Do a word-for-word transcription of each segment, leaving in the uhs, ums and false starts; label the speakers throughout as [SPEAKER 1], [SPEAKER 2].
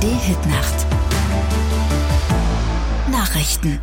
[SPEAKER 1] D-Hit-Nacht. Nachrichten.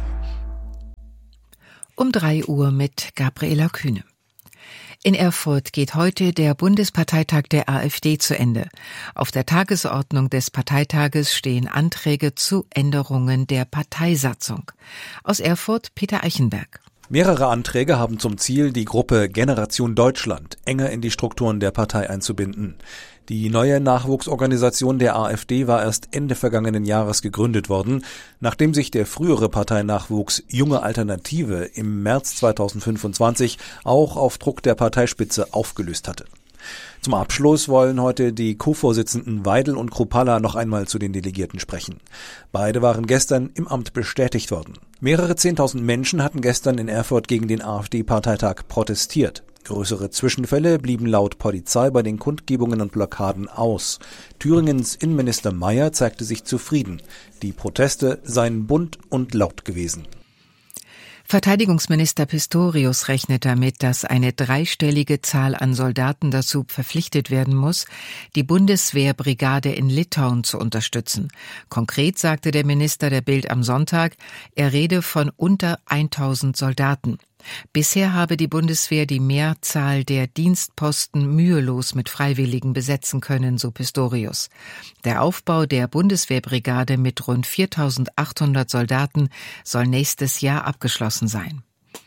[SPEAKER 2] Um drei Uhr mit Gabriela Kühne. In Erfurt geht heute der Bundesparteitag der AfD zu Ende. Auf der Tagesordnung des Parteitages stehen Anträge zu Änderungen der Parteisatzung. Aus Erfurt Peter Eichenberg.
[SPEAKER 3] Mehrere Anträge haben zum Ziel, die Gruppe Generation Deutschland enger in die Strukturen der Partei einzubinden. Die neue Nachwuchsorganisation der AfD war erst Ende vergangenen Jahres gegründet worden, nachdem sich der frühere Parteinachwuchs Junge Alternative im März zweitausendfünfundzwanzig auch auf Druck der Parteispitze aufgelöst hatte. Zum Abschluss wollen heute die Co-Vorsitzenden Weidel und Kruppalla noch einmal zu den Delegierten sprechen. Beide waren gestern im Amt bestätigt worden. Mehrere Zehntausend Menschen hatten gestern in Erfurt gegen den AfD-Parteitag protestiert. Größere Zwischenfälle blieben laut Polizei bei den Kundgebungen und Blockaden aus. Thüringens Innenminister Mayer zeigte sich zufrieden. Die Proteste seien bunt und laut gewesen.
[SPEAKER 2] Verteidigungsminister Pistorius rechnet damit, dass eine dreistellige Zahl an Soldaten dazu verpflichtet werden muss, die Bundeswehrbrigade in Litauen zu unterstützen. Konkret sagte der Minister der Bild am Sonntag, er rede von unter tausend Soldaten. Bisher habe die Bundeswehr die Mehrzahl der Dienstposten mühelos mit Freiwilligen besetzen können, so Pistorius. Der Aufbau der Bundeswehrbrigade mit rund viertausendachthundert Soldaten soll nächstes Jahr abgeschlossen sein.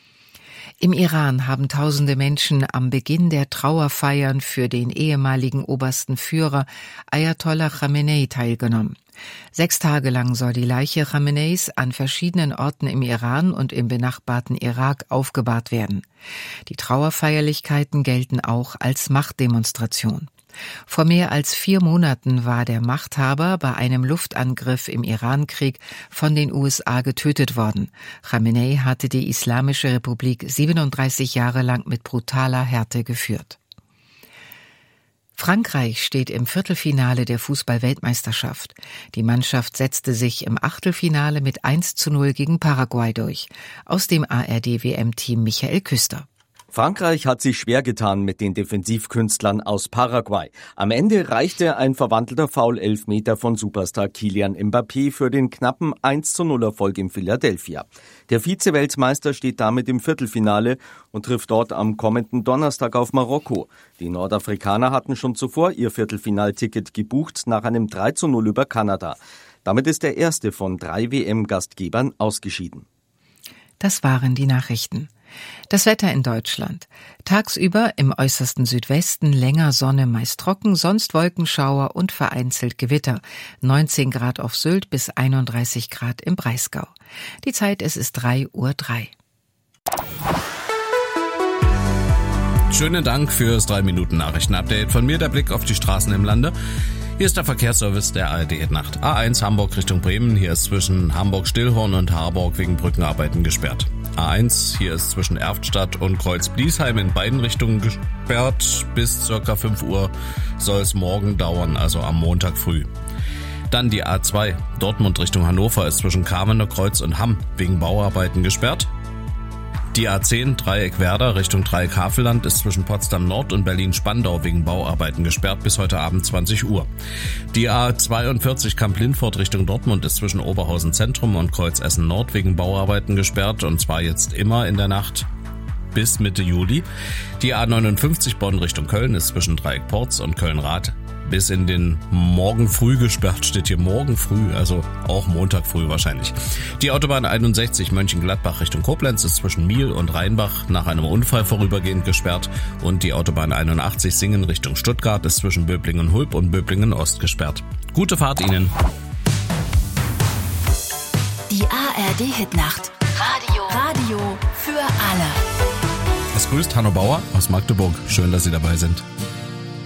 [SPEAKER 2] Im Iran haben tausende Menschen am Beginn der Trauerfeiern für den ehemaligen obersten Führer Ayatollah Khamenei teilgenommen. Sechs Tage lang soll die Leiche Khameneis an verschiedenen Orten im Iran und im benachbarten Irak aufgebahrt werden. Die Trauerfeierlichkeiten gelten auch als Machtdemonstration. Vor mehr als vier Monaten war der Machthaber bei einem Luftangriff im Irankrieg von den U S A getötet worden. Khamenei hatte die Islamische Republik siebenunddreißig Jahre lang mit brutaler Härte geführt. Frankreich steht im Viertelfinale der Fußball-Weltmeisterschaft. Die Mannschaft setzte sich im Achtelfinale mit eins zu null gegen Paraguay durch. Aus dem A R D-W M-Team Michael Küster.
[SPEAKER 4] Frankreich hat sich schwer getan mit den Defensivkünstlern aus Paraguay. Am Ende reichte ein verwandelter Foul-Elfmeter von Superstar Kylian Mbappé für den knappen eins zu null Erfolg in Philadelphia. Der Vize-Weltmeister steht damit im Viertelfinale und trifft dort am kommenden Donnerstag auf Marokko. Die Nordafrikaner hatten schon zuvor ihr Viertelfinalticket gebucht nach einem drei zu null über Kanada. Damit ist der erste von drei W M-Gastgebern ausgeschieden.
[SPEAKER 2] Das waren die Nachrichten. Das Wetter in Deutschland. Tagsüber im äußersten Südwesten länger Sonne, meist trocken, sonst Wolkenschauer und vereinzelt Gewitter. neunzehn Grad auf Sylt bis einunddreißig Grad im Breisgau. Die Zeit, es ist drei Uhr drei.
[SPEAKER 5] Schönen Dank fürs drei Minuten Nachrichten-Update. Von mir der Blick auf die Straßen im Lande. Hier ist der Verkehrsservice der A R D-Nacht. A eins Hamburg Richtung Bremen. Hier ist zwischen Hamburg-Stillhorn und Harburg wegen Brückenarbeiten gesperrt. A eins, hier ist zwischen Erftstadt und Kreuz-Bliesheim in beiden Richtungen gesperrt. Bis circa fünf Uhr soll es morgen dauern, also am Montag früh. Dann die A zwei, Dortmund Richtung Hannover ist zwischen Kamener Kreuz und Hamm wegen Bauarbeiten gesperrt. Die A zehn, Dreieck Werder Richtung Dreieck Havelland ist zwischen Potsdam Nord und Berlin-Spandau wegen Bauarbeiten gesperrt bis heute Abend zwanzig Uhr. Die A zweiundvierzig Kamp-Lindfort Richtung Dortmund ist zwischen Oberhausen Zentrum und Kreuz Essen Nord wegen Bauarbeiten gesperrt und zwar jetzt immer in der Nacht bis Mitte Juli. Die A neunundfünfzig Bonn Richtung Köln ist zwischen Dreieck Porz und Köln-Rath bis in den Morgen früh gesperrt, steht hier morgen früh, also auch Montag früh wahrscheinlich. Die Autobahn einundsechzig Mönchengladbach Richtung Koblenz ist zwischen Miel und Rheinbach nach einem Unfall vorübergehend gesperrt und die Autobahn einundachtzig Singen Richtung Stuttgart ist zwischen Böblingen-Hulb und Böblingen-Ost gesperrt. Gute Fahrt Ihnen!
[SPEAKER 1] Die A R D-Hit-Nacht. Radio. Radio für alle.
[SPEAKER 5] Es grüßt Hanno Bauer aus Magdeburg. Schön, dass Sie dabei sind.